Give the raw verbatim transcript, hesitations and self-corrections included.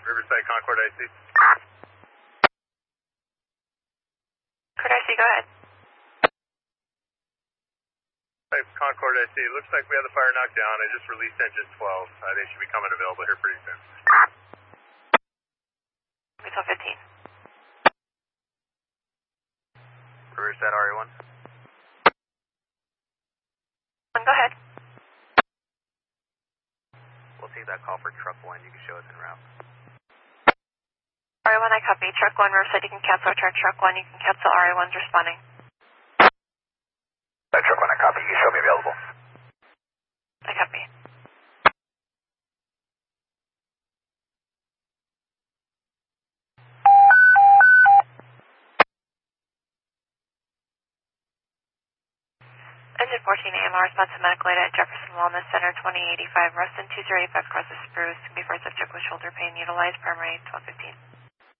Riverside Concord I C. Concord I C, go ahead. Hi, Concord I C. Looks like we have the fire knocked down. I just released engine twelve. Uh, they should be coming available here pretty soon. Retail fifteen. Riverside R A one. Go ahead. We'll take that call for truck one. You can show us en route. R A one, I copy. Truck one, Riverside, you can cancel. Return truck one, you can cancel. R A one's responding. That truck one, I copy. You can show me available. I copy. Engine fourteen A M R, response to medical aid at Jefferson Wellness Center, twenty eighty-five Ruston, two zero eight five crosses Spruce. Can be for subject with shoulder pain. Utilize primary twelve fifteen.